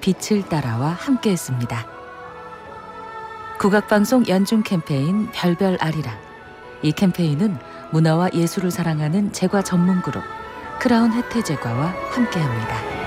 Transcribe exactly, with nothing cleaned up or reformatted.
빛을 따라와 함께했습니다. 국악방송 연중 캠페인 별별 아리랑. 이 캠페인은 문화와 예술을 사랑하는 제과 전문 그룹 크라운 혜태제과와 함께합니다.